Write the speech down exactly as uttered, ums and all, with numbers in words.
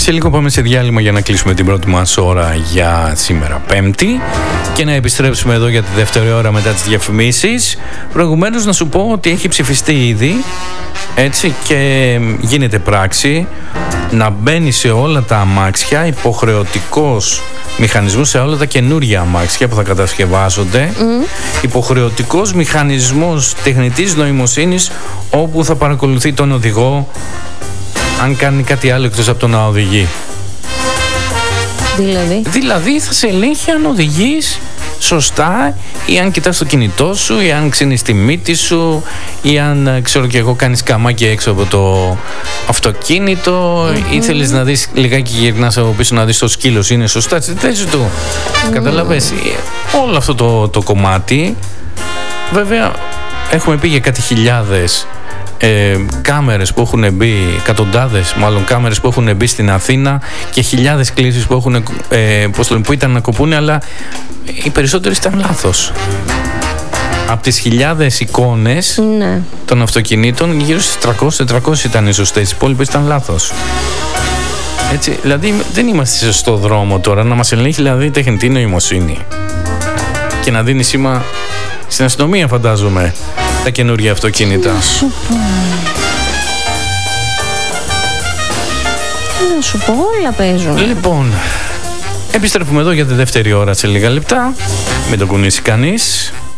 Σε λίγο πάμε σε διάλειμμα για να κλείσουμε την πρώτη μας ώρα για σήμερα Πέμπτη και να επιστρέψουμε εδώ για τη δεύτερη ώρα μετά τις διαφημίσεις. Προηγουμένως να σου πω ότι έχει ψηφιστεί ήδη, έτσι, και γίνεται πράξη να μπαίνει σε όλα τα αμάξια υποχρεωτικός μηχανισμός, σε όλα τα καινούργια αμάξια που θα κατασκευάζονται, mm. υποχρεωτικός μηχανισμός τεχνητής νοημοσύνης, όπου θα παρακολουθεί τον οδηγό αν κάνει κάτι άλλο εκτός από το να οδηγεί. Δηλαδή? Δηλαδή θα σε ελέγχει αν οδηγείς σωστά, ή αν κοιτάς το κινητό σου, ή αν ξύνεις τη μύτη σου, ή αν, ξέρω και εγώ, κάνεις καμάκι έξω από το αυτοκίνητο, mm-hmm. ή θέλεις να δεις λιγάκι, γυρνάς από πίσω να δεις το σκύλος είναι σωστά στη θέση του. Mm. Καταλαβες, όλο αυτό το, το κομμάτι. Βέβαια έχουμε πει για κάτι χιλιάδες Ε, κάμερες που έχουν μπει, εκατοντάδες μάλλον κάμερες που έχουν μπει στην Αθήνα και χιλιάδες κλήσεις που, έχουν, ε, που ήταν να κοπούνε, αλλά οι περισσότερες ήταν λάθος. Από τις χιλιάδες εικόνες, ναι, των αυτοκινήτων, γύρω στις τριακόσιες τετρακόσιες ήταν οι σωστές, οι υπόλοιπες ήταν λάθος. Έτσι, δηλαδή δεν είμαστε σε σωστό δρόμο τώρα να μας ελέγχει, δηλαδή, τεχνητή νοημοσύνη και να δίνει σήμα στην αστυνομία, φαντάζομαι, τα καινούργια αυτοκίνητα. Να σου πω. Να σου πω, όλα παίζουν. Λοιπόν, επιστρέφουμε εδώ για τη δεύτερη ώρα σε λίγα λεπτά. Μην το κουνήσει κανείς.